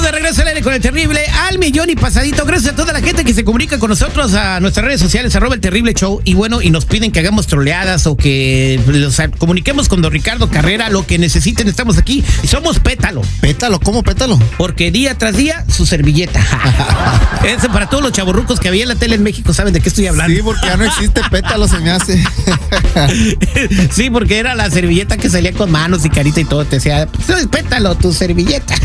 de regreso al aire con el terrible al millón y pasadito. Gracias a toda la gente que se comunica con nosotros a nuestras redes sociales, @el terrible show. Y bueno, y nos piden que hagamos troleadas o que comuniquemos con don Ricardo Carrera, lo que necesiten, estamos aquí. Y somos Pétalo. ¿Pétalo? ¿Cómo Pétalo? Porque día tras día, su servilleta. Eso para todos los chavorrucos que había en la tele en México, saben de qué estoy hablando. Sí, porque ya no existe Pétalo, se me hace. Sí, porque era la servilleta que salía con manos y carita y todo. Te decía, Pétalo, tu servilleta.